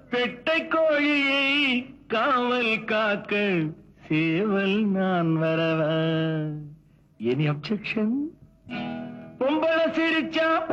பெட்டை கோழியை காவல் காக்க சேவல் நான் வரவா? Any objection? பொம்பளை சிரிச்சா